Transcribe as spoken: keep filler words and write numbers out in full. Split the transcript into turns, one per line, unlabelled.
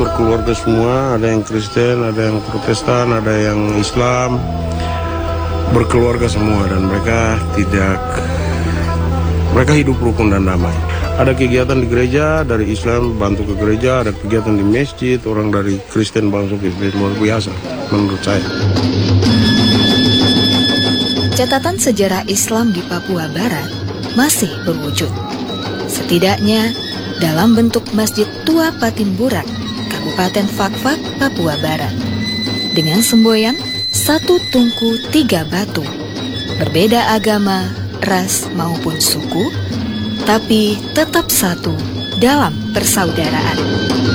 berkeluarga semua, ada yang Kristen, ada yang Protestan, ada yang Islam, berkeluarga semua, dan mereka tidak, mereka hidup rukun dan damai. Ada kegiatan di gereja, dari Islam bantu ke gereja, ada kegiatan di masjid, orang dari Kristen bantu ke gereja, luar biasa menurut saya.
Catatan sejarah Islam di Papua Barat masih berwujud. Setidaknya dalam bentuk Masjid Tua Patimburan, Kabupaten Fakfak, Papua Barat. Dengan semboyan satu tungku tiga batu. Berbeda agama, ras maupun suku, tapi tetap satu dalam persaudaraan.